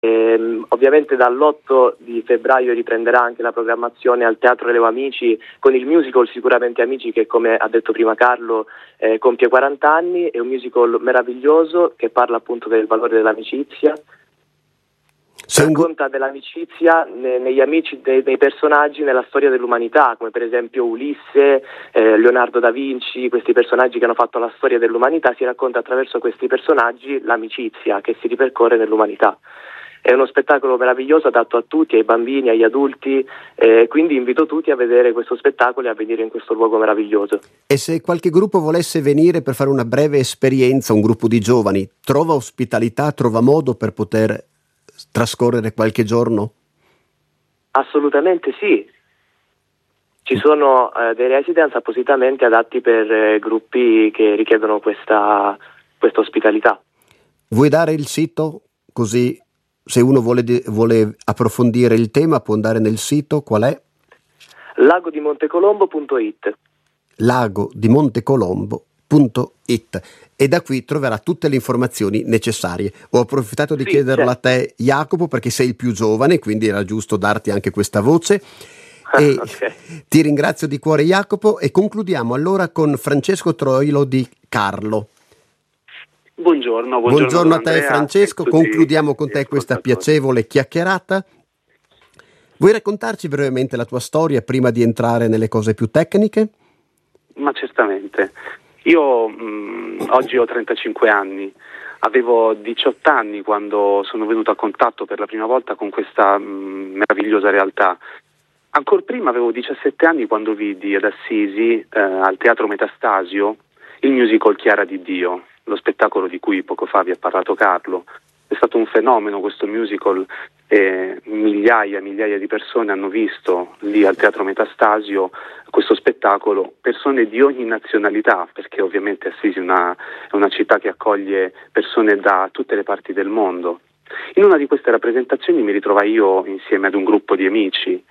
Ovviamente dall'8 di febbraio riprenderà anche la programmazione al Teatro Eleo Amici con il musical Sicuramente Amici, che come ha detto prima Carlo compie 40 anni. È un musical meraviglioso che parla appunto del valore dell'amicizia, racconta dell'amicizia negli amici, nei personaggi, nella storia dell'umanità, come per esempio Ulisse, Leonardo da Vinci, questi personaggi che hanno fatto la storia dell'umanità. Si racconta attraverso questi personaggi l'amicizia che si ripercorre nell'umanità. È uno spettacolo meraviglioso, adatto a tutti, ai bambini, agli adulti, quindi invito tutti a vedere questo spettacolo e a venire in questo luogo meraviglioso. E se qualche gruppo volesse venire per fare una breve esperienza, un gruppo di giovani, trova ospitalità, trova modo per poter trascorrere qualche giorno? Assolutamente sì. Ci sono dei residence appositamente adatti per gruppi che richiedono questa ospitalità. Vuoi dare il sito così? Se uno vuole approfondire il tema può andare nel sito, qual è? lagodimontecolombo.it. lagodimontecolombo.it, e da qui troverà tutte le informazioni necessarie. Ho approfittato di chiederla a te, Jacopo, perché sei il più giovane, quindi era giusto darti anche questa voce. E Okay. Ti ringrazio di cuore, Jacopo, e concludiamo allora con Francesco Troilo di Carlo. Buongiorno Buongiorno a te, Andrea, Francesco, concludiamo con te questa piacevole chiacchierata. Vuoi raccontarci brevemente la tua storia prima di entrare nelle cose più tecniche? Ma certamente. Io oggi ho 35 anni, avevo 18 anni quando sono venuto a contatto per la prima volta con questa meravigliosa realtà. Ancora prima avevo 17 anni quando vidi ad Assisi, al Teatro Metastasio, il musical Chiara di Dio, lo spettacolo di cui poco fa vi ha parlato Carlo. È stato un fenomeno questo musical e migliaia e migliaia di persone hanno visto lì al Teatro Metastasio questo spettacolo, persone di ogni nazionalità, perché ovviamente Assisi è una città che accoglie persone da tutte le parti del mondo. In una di queste rappresentazioni mi ritrovai io insieme ad un gruppo di amici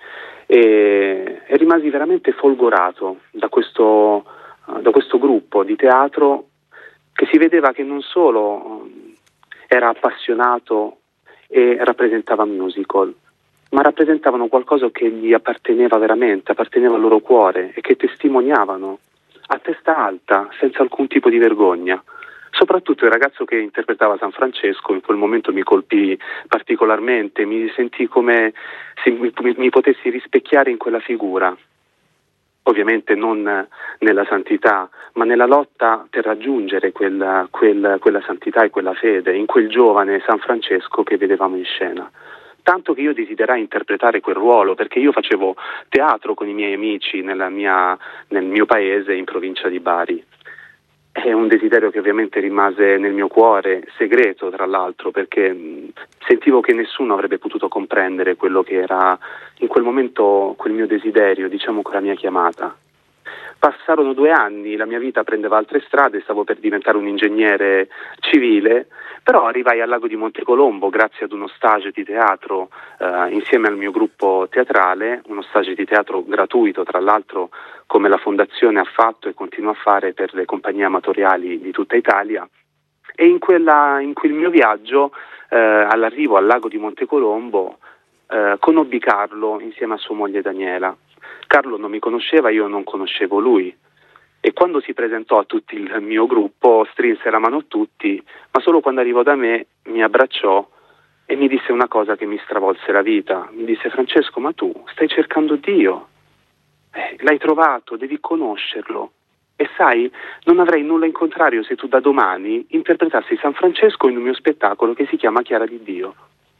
e rimasi veramente folgorato da questo gruppo di teatro, che si vedeva che non solo era appassionato e rappresentava musical, ma rappresentavano qualcosa che gli apparteneva veramente, apparteneva al loro cuore, e che testimoniavano a testa alta, senza alcun tipo di vergogna. Soprattutto il ragazzo che interpretava San Francesco in quel momento mi colpì particolarmente, mi sentii come se mi potessi rispecchiare in quella figura. Ovviamente non nella santità, ma nella lotta per raggiungere quella santità e quella fede, in quel giovane San Francesco che vedevamo in scena. Tanto che io desiderai interpretare quel ruolo, perché io facevo teatro con i miei amici nel mio paese, in provincia di Bari. È un desiderio che ovviamente rimase nel mio cuore, segreto tra l'altro, perché sentivo che nessuno avrebbe potuto comprendere quello che era in quel momento quel mio desiderio, diciamo quella mia chiamata. Passarono 2 anni, la mia vita prendeva altre strade, stavo per diventare un ingegnere civile, però arrivai al Lago di Montecolombo grazie ad uno stage di teatro insieme al mio gruppo teatrale, uno stage di teatro gratuito tra l'altro, come la fondazione ha fatto e continua a fare per le compagnie amatoriali di tutta Italia. E in quel mio viaggio, all'arrivo al Lago di Montecolombo, conobbi Carlo insieme a sua moglie Daniela. Carlo non mi conosceva, io non conoscevo lui, e quando si presentò a tutto il mio gruppo strinse la mano a tutti, ma solo quando arrivò da me mi abbracciò e mi disse una cosa che mi stravolse la vita. Mi disse: Francesco, ma tu stai cercando Dio, l'hai trovato, devi conoscerlo, e sai, non avrei nulla in contrario se tu da domani interpretassi San Francesco in un mio spettacolo che si chiama Chiara di Dio.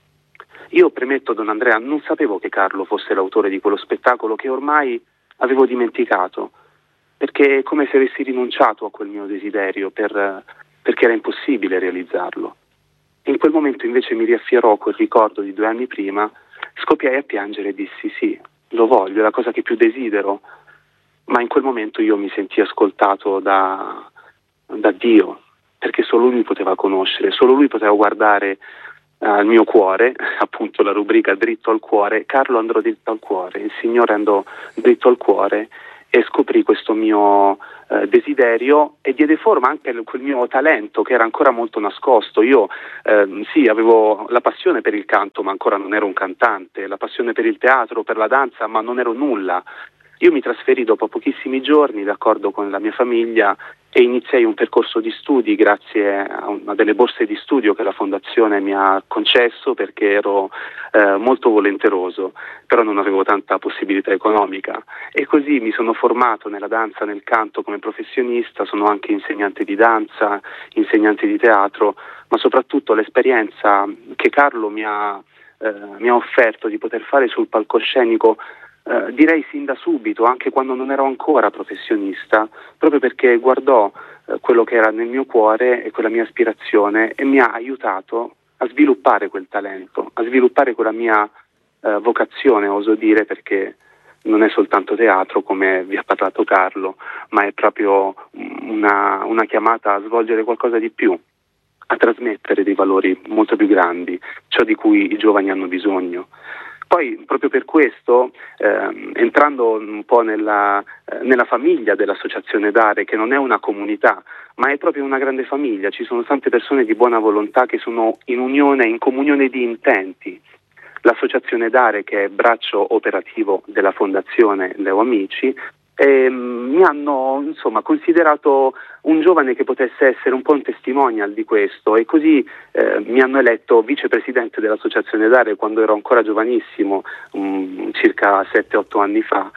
Io premetto, Don Andrea, non sapevo che Carlo fosse l'autore di quello spettacolo, che ormai avevo dimenticato, perché è come se avessi rinunciato a quel mio desiderio perché era impossibile realizzarlo. In quel momento invece mi riaffiorò quel ricordo di 2 anni prima, scoppiai a piangere e dissi sì, lo voglio, è la cosa che più desidero, ma in quel momento io mi sentii ascoltato da Dio, perché solo Lui poteva conoscere, solo Lui poteva guardare al mio cuore, appunto la rubrica dritto al cuore. Carlo andò dritto al cuore, il Signore andò dritto al cuore e scoprì questo mio desiderio e diede forma anche a quel mio talento che era ancora molto nascosto. Io sì, avevo la passione per il canto, ma ancora non ero un cantante, la passione per il teatro, per la danza, ma non ero nulla. Io mi trasferì dopo pochissimi giorni, d'accordo con la mia famiglia, e iniziai un percorso di studi grazie a delle borse di studio che la fondazione mi ha concesso, perché ero molto volenteroso, però non avevo tanta possibilità economica, e così mi sono formato nella danza, nel canto come professionista. Sono anche insegnante di danza, insegnante di teatro, ma soprattutto l'esperienza che Carlo mi ha offerto di poter fare sul palcoscenico, direi sin da subito, anche quando non ero ancora professionista, proprio perché guardò quello che era nel mio cuore e quella mia aspirazione, e mi ha aiutato a sviluppare quel talento, a sviluppare quella mia vocazione, oso dire, perché non è soltanto teatro, come vi ha parlato Carlo, ma è proprio una chiamata a svolgere qualcosa di più, a trasmettere dei valori molto più grandi, ciò di cui i giovani hanno bisogno. Poi, proprio per questo, entrando un po' nella famiglia dell'Associazione Dare, che non è una comunità, ma è proprio una grande famiglia, ci sono tante persone di buona volontà che sono in unione, in comunione di intenti. L'Associazione Dare, che è braccio operativo della Fondazione Leo Amici, mi hanno considerato un giovane che potesse essere un po' un testimonial di questo, e così mi hanno eletto vicepresidente dell'Associazione Dare quando ero ancora giovanissimo, circa 7-8 anni fa.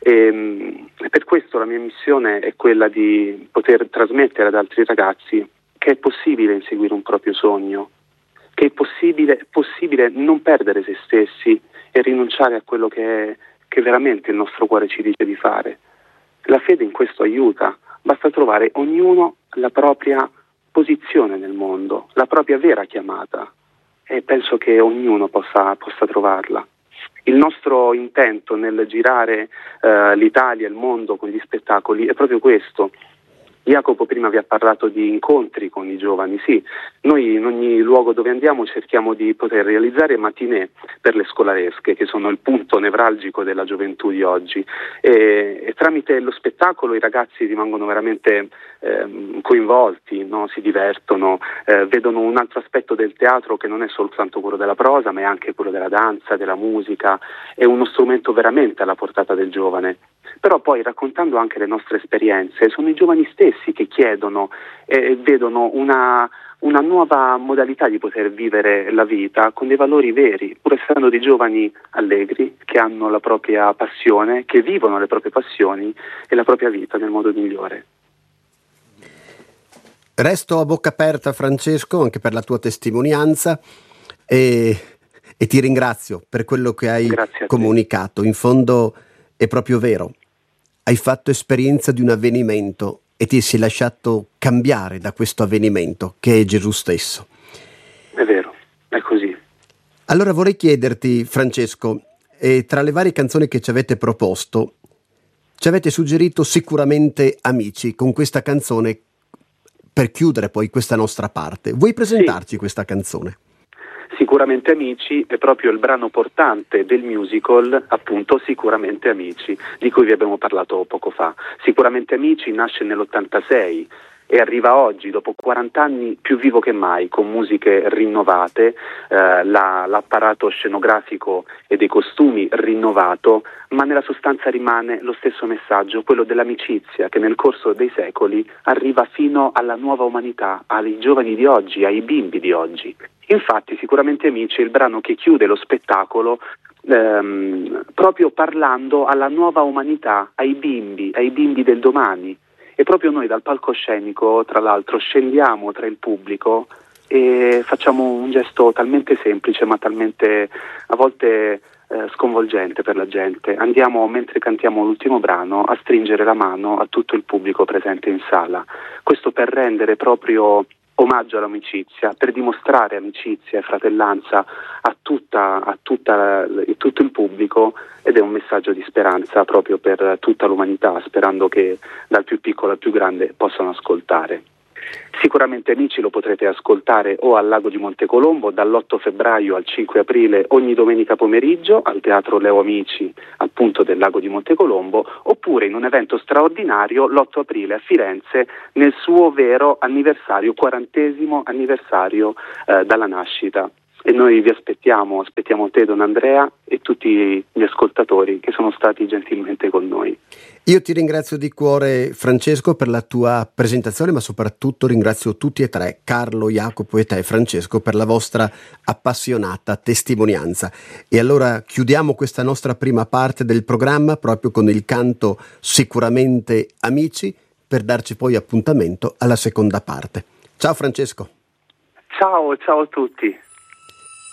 E per questo la mia missione è quella di poter trasmettere ad altri ragazzi che è possibile inseguire un proprio sogno, che è possibile non perdere se stessi e rinunciare a quello che veramente il nostro cuore ci dice di fare. La fede in questo aiuta, basta trovare ognuno la propria posizione nel mondo, la propria vera chiamata, e penso che ognuno possa trovarla. Il nostro intento nel girare l'Italia e il mondo con gli spettacoli è proprio questo. Jacopo prima vi ha parlato di incontri con i giovani. Sì, noi in ogni luogo dove andiamo cerchiamo di poter realizzare matinée per le scolaresche, che sono il punto nevralgico della gioventù di oggi, e tramite lo spettacolo i ragazzi rimangono veramente coinvolti, no? Si divertono, vedono un altro aspetto del teatro che non è soltanto quello della prosa, ma è anche quello della danza, della musica. È uno strumento veramente alla portata del giovane. Però poi, raccontando anche le nostre esperienze, sono i giovani stessi che chiedono e vedono una nuova modalità di poter vivere la vita con dei valori veri, pur essendo dei giovani allegri, che hanno la propria passione, che vivono le proprie passioni e la propria vita nel modo migliore. Resto a bocca aperta, Francesco, anche per la tua testimonianza, e ti ringrazio per quello che hai comunicato. In fondo è proprio vero. Hai fatto esperienza di un avvenimento e ti sei lasciato cambiare da questo avvenimento, che è Gesù stesso. È vero, è così. Allora vorrei chiederti, Francesco, tra le varie canzoni che ci avete proposto, ci avete suggerito sicuramente Amici, con questa canzone, per chiudere poi questa nostra parte. Vuoi presentarci questa canzone? Sicuramente Amici è proprio il brano portante del musical, appunto Sicuramente Amici, di cui vi abbiamo parlato poco fa. Sicuramente Amici nasce nell'86 e arriva oggi, dopo 40 anni, più vivo che mai, con musiche rinnovate, l'apparato scenografico e dei costumi rinnovato, ma nella sostanza rimane lo stesso messaggio, quello dell'amicizia, che nel corso dei secoli arriva fino alla nuova umanità, ai giovani di oggi, ai bimbi di oggi. Infatti Sicuramente Amici è il brano che chiude lo spettacolo proprio parlando alla nuova umanità, ai bimbi del domani. E proprio noi dal palcoscenico, tra l'altro, scendiamo tra il pubblico e facciamo un gesto talmente semplice, ma talmente a volte sconvolgente per la gente. Andiamo, mentre cantiamo l'ultimo brano, a stringere la mano a tutto il pubblico presente in sala. Questo per rendere proprio omaggio all'amicizia, per dimostrare amicizia e fratellanza a tutto il pubblico, ed è un messaggio di speranza proprio per tutta l'umanità, sperando che dal più piccolo al più grande possano ascoltare. Sicuramente Amici lo potrete ascoltare o al Lago di Montecolombo dall'8 febbraio al 5 aprile ogni domenica pomeriggio al Teatro Leo Amici, appunto del Lago di Montecolombo, oppure in un evento straordinario l'8 aprile a Firenze nel suo vero anniversario, 40° anniversario dalla nascita. E noi vi aspettiamo te Don Andrea e tutti gli ascoltatori che sono stati gentilmente con noi. Io ti ringrazio di cuore, Francesco, per la tua presentazione, ma soprattutto ringrazio tutti e tre, Carlo, Jacopo e te, Francesco, per la vostra appassionata testimonianza. E allora chiudiamo questa nostra prima parte del programma proprio con il canto Sicuramente Amici, per darci poi appuntamento alla seconda parte. Ciao Francesco. Ciao a tutti.